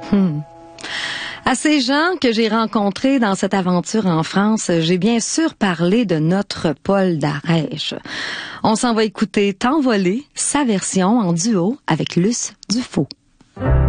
À ces gens que j'ai rencontrés dans cette aventure en France, j'ai bien sûr parlé de notre Paul d'Arèche. On s'en va écouter T'envoler, sa version en duo avec Luce Dufault.